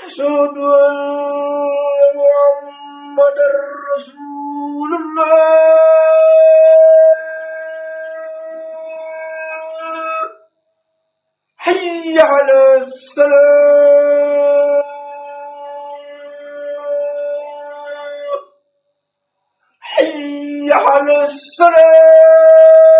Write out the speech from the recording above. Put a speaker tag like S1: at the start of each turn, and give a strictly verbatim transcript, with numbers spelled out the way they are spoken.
S1: أشهد أن محمدا رسول الله. حي على الصلاة. حي على الصلاة.